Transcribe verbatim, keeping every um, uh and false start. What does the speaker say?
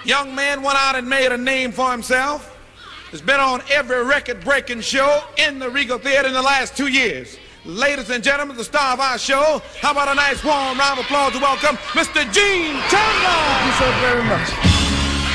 Young man went out and made a name for himself. Has been on every record-breaking show in the Regal Theater in the last two years. Ladies and gentlemen, the star of our show, how about a nice warm round of applause to welcome Mister Gene Chandler? Thank you so very much.